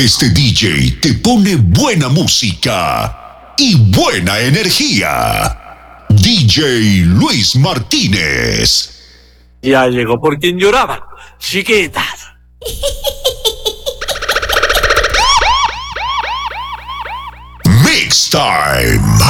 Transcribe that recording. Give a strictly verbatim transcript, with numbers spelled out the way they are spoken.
Este D J te pone buena música y buena energía. D J Luis Martínez. Ya llegó por quien lloraban, chiquitas. Mix Time.